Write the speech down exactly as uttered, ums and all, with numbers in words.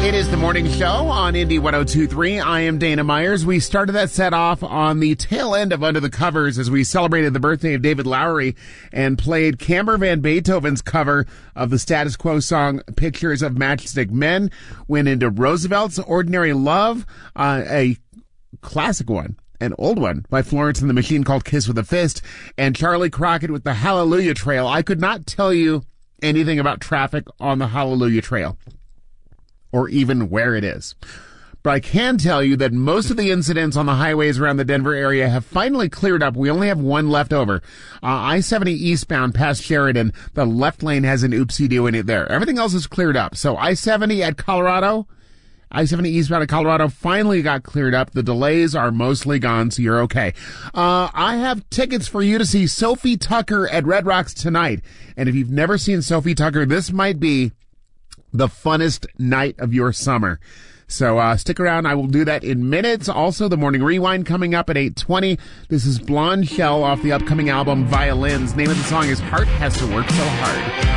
It is the morning show on Indy one oh two point three. I am Dana Myers. We started that set off on the tail end of Under the Covers as we celebrated the birthday of David Lowery and played Camber Van Beethoven's cover of the Status Quo song Pictures of Matchstick Men. Went into Roosevelt's Ordinary Love, uh, a classic one. An old one by Florence and the Machine called Kiss with a Fist, and Charlie Crockett with the Hallelujah Trail. I could not tell you anything about traffic on the Hallelujah Trail, or even where it is. But I can tell you that most of the incidents on the highways around the Denver area have finally cleared up. We only have one left over. Uh, I seventy eastbound past Sheridan, the left lane has an oopsie-doo in it there. Everything else is cleared up. So I seventy at Colorado, I seventy eastbound at Colorado finally got cleared up. The delays are mostly gone, so you're okay. Uh, I have tickets for you to see Sophie Tucker at Red Rocks tonight. And if you've never seen Sophie Tucker, this might be the funnest night of your summer. So uh stick around. I will do that in minutes. Also, the Morning Rewind coming up at eight twenty. This is Blonde Shell off the upcoming album Violins. Name of the song is Heart Has to Work So Hard.